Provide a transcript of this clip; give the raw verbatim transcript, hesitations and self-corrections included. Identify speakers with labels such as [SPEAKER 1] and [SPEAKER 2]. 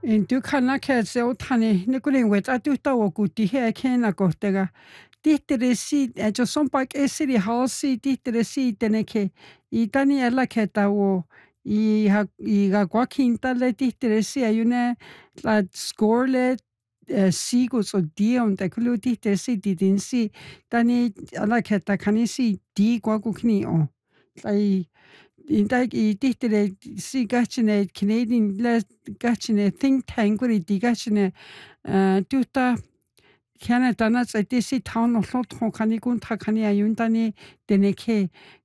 [SPEAKER 1] En tukana ke se otani nikurin wet atuta wo kuti he kena kotega tihtere si e jo son pak esiri halsi tihtere si teneke I tani ela keta wo I ha I ga kwakinta le tihtere si ayune la score le si go so dion te kulu tihtere si didin si tani ala keta kanisi di kwa kukni o ai Intai I tihtere si gachine Canadian le gachine think tank guri di gachine uh, tuta Canada na tsi si town of lot kani kun ta kani ayun tani teneke